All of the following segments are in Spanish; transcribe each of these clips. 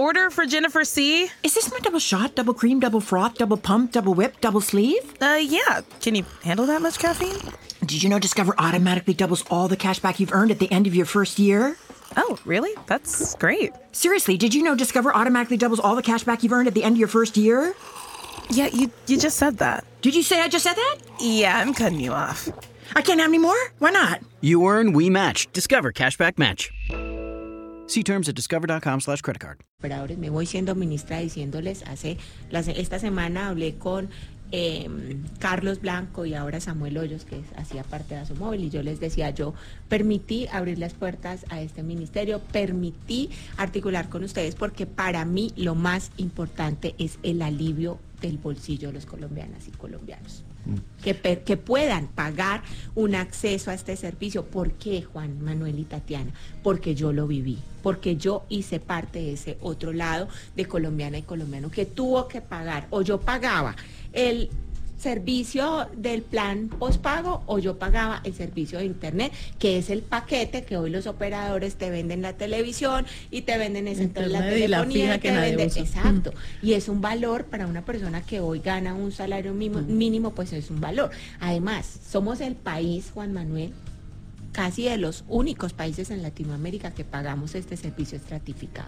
Order for Jennifer C. Is this my double shot, double cream, double froth, double pump, double whip, double sleeve? Yeah. Can you handle that much caffeine? Did you know Discover automatically doubles all the cash back you've earned at the end of your first year? Oh, really? That's great. Seriously, did you know Discover automatically doubles all the cash back you've earned at the end of your first year? Yeah, you just said that. Did you say I just said that? Yeah, I'm cutting you off. I can't have any more? Why not? You earn, we match. Discover Cashback Match. See terms at discover.com/creditcard. Me voy siendo ministra diciéndoles, esta semana hablé con Carlos Blanco y ahora Samuel Hoyos, que hacía parte de Asomóvil, y yo les decía, yo permití abrir las puertas a este ministerio, permití articular con ustedes, porque para mí lo más importante es el alivio del bolsillo de los colombianas y colombianos. Que puedan pagar un acceso a este servicio. ¿Por qué, Juan Manuel y Tatiana? Porque yo lo viví, porque yo hice parte de ese otro lado de colombiana y colombiano que tuvo que pagar, o yo pagaba el servicio del plan postpago o yo pagaba el servicio de internet, que es el paquete que hoy los operadores te venden la televisión y te venden la telefonía y te venden, exacto, y es un valor para una persona que hoy gana un salario mínimo, pues es un valor. Además, somos el país, Juan Manuel, casi de los únicos países en Latinoamérica que pagamos este servicio estratificado.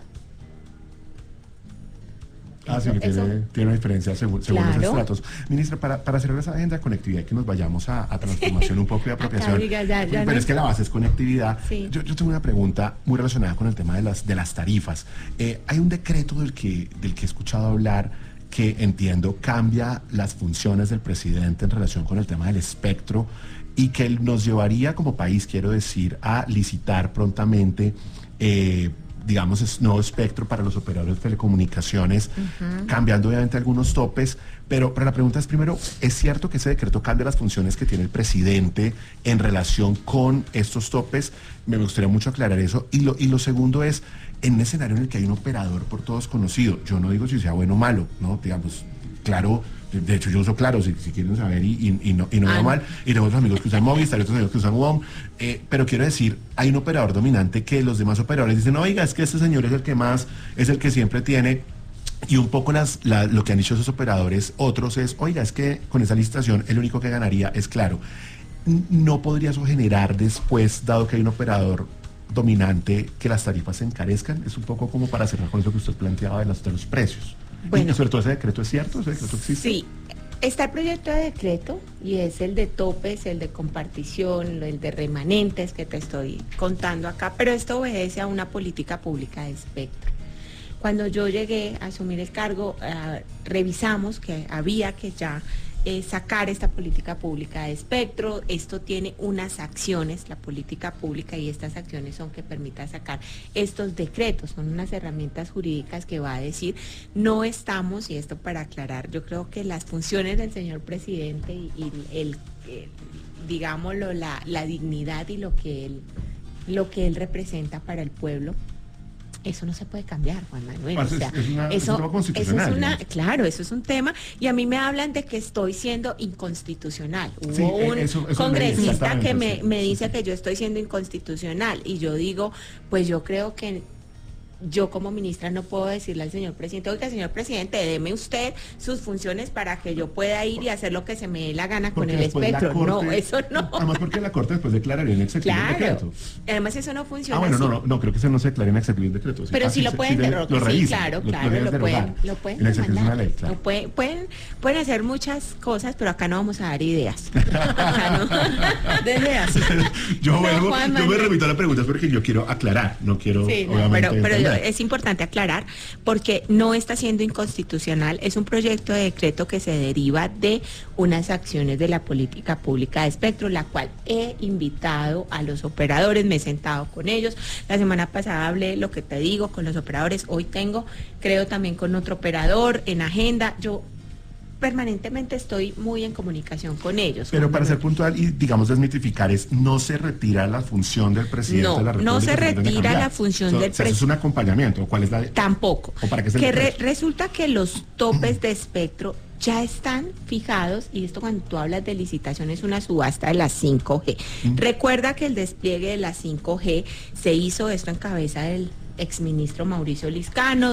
Sí, que tiene una diferencia según claro. Los estratos. Ministra, para cerrar esa agenda de conectividad y que nos vayamos a transformación un poco y apropiación, pero es que la base es conectividad. Sí. Yo tengo una pregunta muy relacionada con el tema de las tarifas. Hay un decreto del que he escuchado hablar que entiendo cambia las funciones del presidente en relación con el tema del espectro y que nos llevaría como país, quiero decir, a licitar prontamente digamos, es nuevo espectro para los operadores de telecomunicaciones, cambiando obviamente algunos topes, pero la pregunta es primero, ¿es cierto que ese decreto cambia las funciones que tiene el presidente en relación con estos topes? Me gustaría mucho aclarar eso. Y lo segundo es, en un escenario en el que hay un operador por todos conocido, yo no digo si sea bueno o malo, ¿no? Digamos, claro. De hecho, yo uso Claro, si quieren saber, y no veo mal. Y tengo otros amigos que usan Movistar, otros amigos que usan WOM. Pero quiero decir, hay un operador dominante que los demás operadores dicen, oiga, es que este señor es el que más, es el que siempre tiene. Y un poco lo que han dicho esos operadores, otros es, oiga, es que con esa licitación el único que ganaría es Claro. ¿No podría eso generar después, dado que hay un operador dominante, que las tarifas se encarezcan? Es un poco como para cerrar con eso que usted planteaba de los precios. Bueno, y sobre todo ese decreto, ¿es cierto? ¿Ese decreto existe? Sí, está el proyecto de decreto y es el de topes, el de compartición, el de remanentes que te estoy contando acá, pero esto obedece a una política pública de espectro. Cuando yo llegué a asumir el cargo, revisamos que había que ya sacar esta política pública de espectro. Esto tiene unas acciones, la política pública, y estas acciones son que permita sacar estos decretos, son unas herramientas jurídicas que va a decir, no estamos, y esto para aclarar, yo creo que las funciones del señor presidente y digámoslo, la dignidad y lo que él representa para el pueblo, eso no se puede cambiar, Juan Manuel. O sea, es un tema constitucional. Claro, eso es un tema. Y a mí me hablan de que estoy siendo inconstitucional. Sí, Hubo un congresista que me dice sí. que yo estoy siendo inconstitucional. Y yo digo, pues yo creo que yo como ministra no puedo decirle al señor presidente, oiga, señor presidente, deme usted sus funciones para que yo pueda ir y hacer lo que se me dé la gana con el espectro. No, eso no. Además, porque la Corte después declararía inexequible el decreto. Además, eso no funciona. Bueno, no, creo que eso no se declare inexequible el decreto. Pero sí lo pueden derrocar. Sí, claro, lo pueden demandar. Ley, claro. Pueden hacer muchas cosas, pero acá no vamos a dar ideas. Desde así. Yo me remito a la pregunta porque yo quiero aclarar, no quiero, sí, obviamente. Pero es importante aclarar porque no está siendo inconstitucional, es un proyecto de decreto que se deriva de unas acciones de la política pública de espectro, la cual he invitado a los operadores, me he sentado con ellos, la semana pasada hablé, lo que te digo, con los operadores, hoy creo también con otro operador en agenda, yo permanentemente estoy muy en comunicación con ellos. Pero para ser puntual y, digamos, desmitificar, no se retira la función del presidente de la República. No se retira la función del presidente. ¿Eso es un acompañamiento? ¿Cuál es la...? Tampoco. ¿O para qué se resulta que los topes de espectro ya están fijados, y esto cuando tú hablas de licitación es una subasta de la 5G. Recuerda que el despliegue de la 5G se hizo esto en cabeza del exministro Mauricio Liscano,